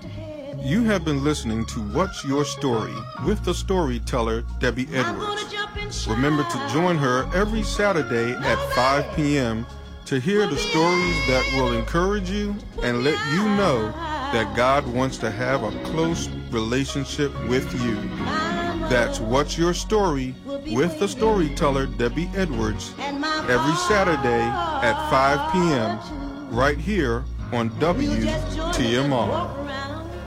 You have been listening to What's Your Story with the storyteller, Debbie Edwards. Remember to join her every Saturday at 5 p.m. to hear the stories that will encourage you and let you know that God wants to have a close relationship with you. That's What's Your Story with the storyteller, Debbie Edwards, every Saturday at 5 p.m. right here on WTMR.